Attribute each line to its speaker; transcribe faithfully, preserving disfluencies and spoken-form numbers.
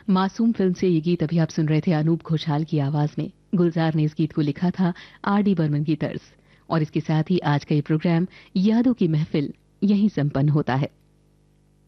Speaker 1: मासूम फिल्म से ये गीत अभी आप सुन रहे थे अनूप घोषाल की आवाज में। गुलजार ने इस गीत को लिखा था आर डी बर्मन की तर्ज। और इसके साथ ही आज का ये प्रोग्राम यादों की महफिल यहीं संपन्न होता है।